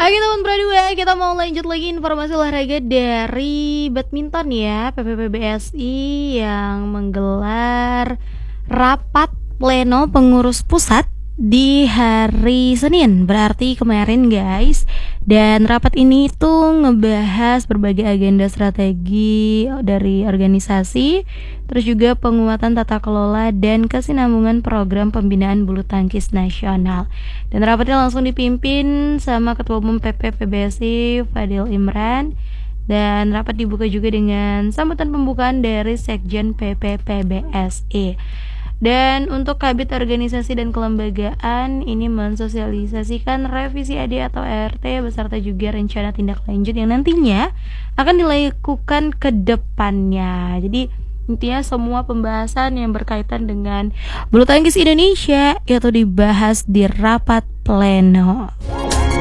Oke teman Pradua, kita mau lanjut lagi informasi olahraga dari badminton ya. PPPBSI yang menggelar rapat pleno pengurus pusat di hari Senin, berarti kemarin guys. Dan rapat ini tuh ngebahas berbagai agenda strategi dari organisasi, terus juga penguatan tata kelola dan kesinambungan program pembinaan bulu tangkis nasional. Dan rapatnya langsung dipimpin sama Ketua Umum PPPBSI Fadil Imran. Dan rapat dibuka juga dengan sambutan pembukaan dari Sekjen PPPBSI. Dan untuk Kabid Organisasi dan Kelembagaan ini mensosialisasikan revisi AD atau ART beserta juga rencana tindak lanjut yang nantinya akan dilakukan ke depannya. Jadi intinya semua pembahasan yang berkaitan dengan bulu tangkis Indonesia itu dibahas di rapat pleno.